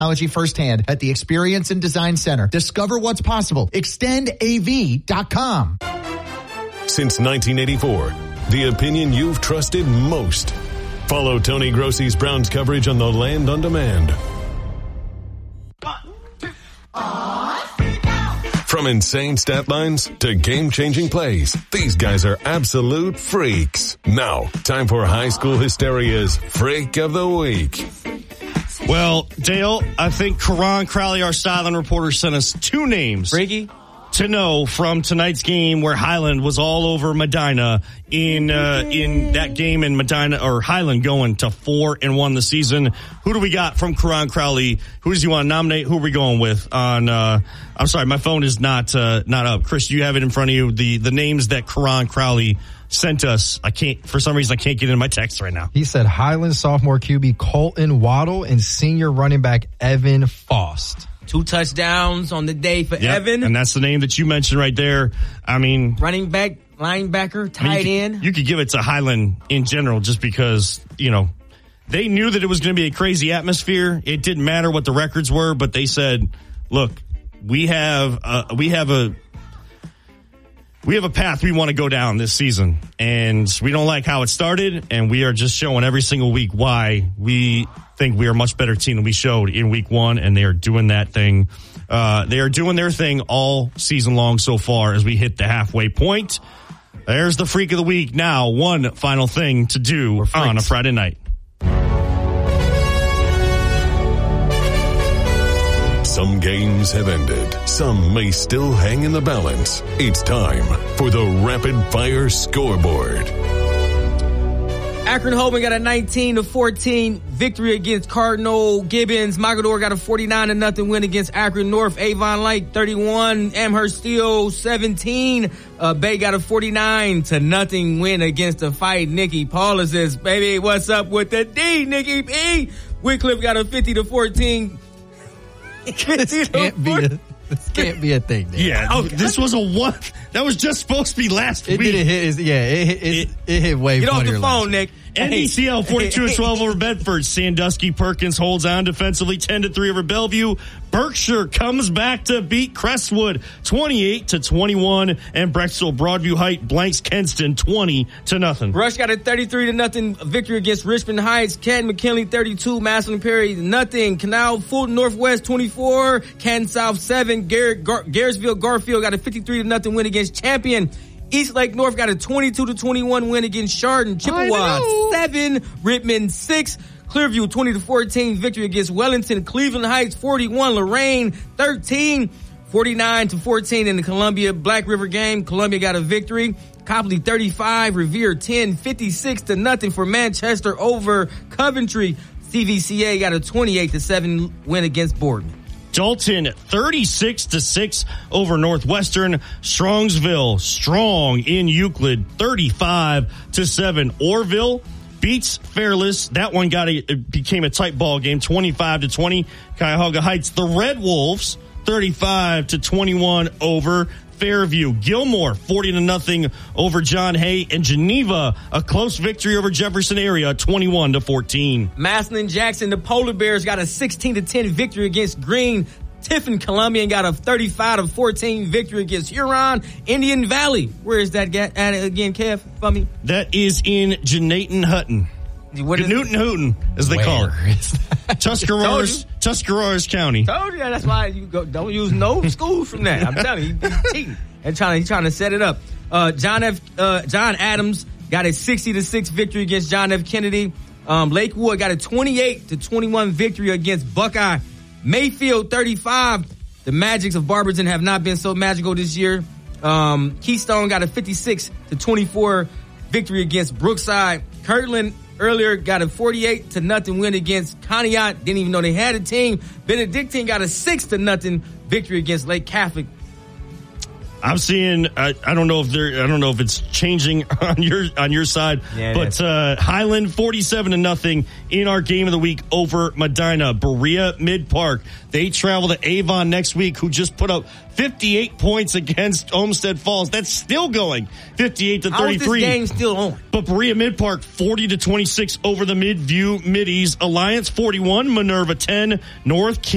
technology firsthand at the Experience and Design Center. Discover what's possible. ExtendAV.com. Since 1984, the opinion you've trusted most. Follow Tony Grossi's Browns coverage on The Land on Demand. From insane stat lines to game-changing plays, these guys are absolute freaks. Now, time for High School Hysteria's Freak of the Week. Well, Dale, I think Karan Crowley, our sideline reporter, sent us two names. Freaky? To know from tonight's game where Highland was all over Medina in that game, in Medina or Highland going to 4-1 the season. Who do we got from Karan Crowley? Who does he want to nominate? Who are we going with on, I'm sorry, my phone is not up. Chris, do you have it in front of you? The names that Karan Crowley sent us. For some reason, I can't get into my text right now. He said Highland sophomore QB Colton Waddle and senior running back Evan Faust. 2 touchdowns on the day for Evan. And that's the name that you mentioned right there. I mean, running back, linebacker, tight end. You could give it to Highland in general just because, they knew that it was going to be a crazy atmosphere. It didn't matter what the records were, but they said, look, we have a path we want to go down this season, and we don't like how it started, and we are just showing every single week why we think we are a much better team than we showed in week 1, and they are doing that thing. They are doing their thing all season long so far as we hit the halfway point. There's the Freak of the Week. Now, one final thing to do on a Friday night. Some games have ended. Some may still hang in the balance. It's time for the Rapid Fire Scoreboard. Akron-Holman got a 19-14 victory against Cardinal Gibbons. Mogador got a 49-0 win against Akron North. Avon Lake 31, Amherst Steel 17. Bay got a 49-0 win against the Fight. Nikki Paula says, baby, what's up with the D, Nikki P? Wycliffe got a 50-14. This can't be a thing. There. Yeah, this was a one. That was just supposed to be last week. Didn't hit. It hit way. Get off the phone, Nick. NDCL 42-12 over Bedford. Sandusky Perkins holds on defensively 10-3 over Bellevue. Berkshire comes back to beat Crestwood 28-21, and Brexville Broadview Heights blanks Kenston 20-0. Rush got a 33-0 victory against Richmond Heights. Canton McKinley 32, Massillon Perry 0. Canal Fulton Northwest 24, Canton South 7. Garrettsville Garfield got a 53-0 win against Champion. East Lake North got a 22-21 win against Chardon. Chippewa 7, Rittman 6. Clearview 20-14 victory against Wellington. Cleveland Heights 41, Lorraine 13, 49-14 in the Columbia Black River game. Columbia got a victory. Copley 35, Revere 10, 56-0 for Manchester over Coventry. CVCA got a 28-7 win against Boardman. Dalton 36-6 over Northwestern. Strongsville strong in Euclid 35-7. Orville beats Fairless. That one became a tight ball game 25-20. Cuyahoga Heights, the Red Wolves 35-21 over Fairview. Gilmore 40-0 over John Hay, and Geneva a close victory over Jefferson Area 21-14. Massillon Jackson, the Polar Bears got a 16-10 victory against Green. Tiffin Columbian got a 35-14 victory against Huron. Indian Valley, where is that at again, Kev? For me? That is in Janaton Hutton. Newton Hooten, as they call it. Tuscarawas County. Told you that's why you don't use no schools from that. I'm telling you, he's cheating and he's trying to set it up. John Adams got a 60-6 victory against John F. Kennedy. Lakewood got a 28-21 victory against Buckeye. Mayfield 35. The Magics of Barberton have not been so magical this year. Keystone got a 56-24 victory against Brookside. Kirtland earlier got a 48-0 win against Conneaut. Didn't even know they had a team. Benedictine got a 6-0 victory against Lake Catholic. I'm seeing. I don't know if it's changing on your side, but Highland 47-0 in our game of the week over Medina. Berea Mid Park, they travel to Avon next week, who just put up 58 points against Olmsted Falls. That's still going 58-33. How is this game still on? But Berea Mid Park 40-26 over the Midview Middies. Alliance 41, Minerva 10, North.